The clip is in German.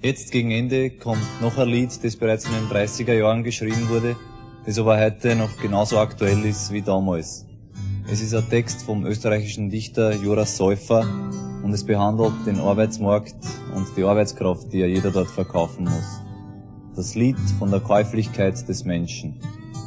Jetzt gegen Ende kommt noch ein Lied, das bereits in den 30er Jahren geschrieben wurde, das aber heute noch genauso aktuell ist wie damals. Es ist ein Text vom österreichischen Dichter Joras Säufer und es behandelt den Arbeitsmarkt und die Arbeitskraft, die ja jeder dort verkaufen muss. Das Lied von der Käuflichkeit des Menschen.